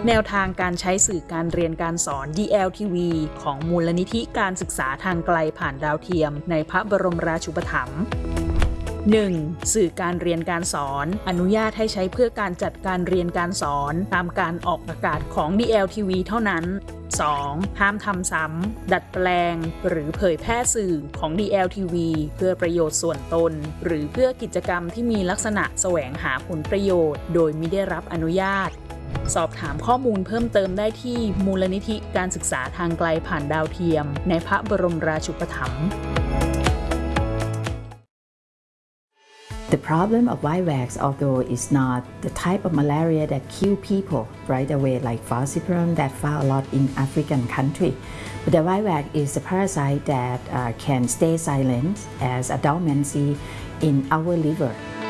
แนวทางการใช้สื่อการเรียนการสอน DLTV ของมูลนิธิการศึกษาทางไกลผ่านดาวเทียมในพระบรมราชูปถัมภ์ 1. สื่อการเรียนการสอนอนุญาตให้ใช้เพื่อการจัดการเรียนการสอนตามการออกอากาศของ DLTV เท่านั้น 2. ห้ามทำซ้ำดัดแปลงหรือเผยแพร่สื่อของ DLTV เพื่อประโยชน์ส่วนตนหรือเพื่อกิจกรรมที่มีลักษณะแสวงหาผลประโยชน์โดยมิได้รับอนุญาตสอบถามข้อมูลเพิ่มเติมได้ที่มูลนิธิการศึกษาทางไกลผ่านดาวเทียมในพระบรมราชูปถัมภ์ The problem of vivax, although it's not the type of malaria that kill people right away like falciparum that found a lot in African country, but the vivax is a parasite that can stay silent as a dormancy in our liver.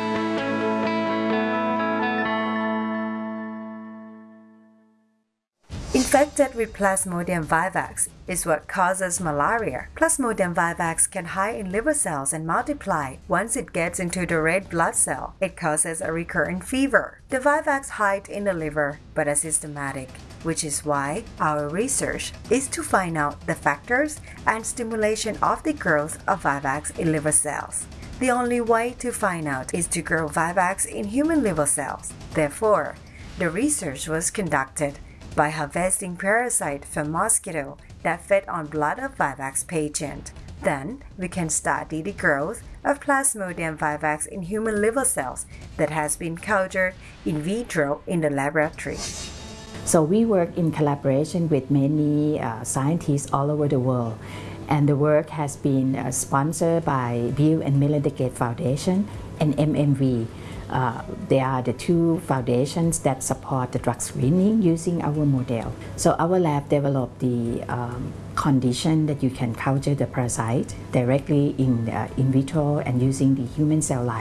Infected with Plasmodium vivax is what causes malaria. Plasmodium vivax can hide in liver cells and multiply. Once it gets into the red blood cell, it causes a recurrent fever. The vivax hides in the liver but are systematic, which is why our research is to find out the factors and stimulation of the growth of vivax in liver cells. The only way to find out is to grow vivax in human liver cells. Therefore, the research was conducted by harvesting parasite from mosquito that fed on blood of vivax patient. Then, we can study the growth of Plasmodium vivax in human liver cells that has been cultured in vitro in the laboratory. So we work in collaboration with many scientists all over the world. And the work has been sponsored by Bill and Melinda Gates Foundation and MMV. They are the two foundations that support the drug screening using our model. So our lab developed the condition that you can culture the parasite directly in vitro and using the human cell line.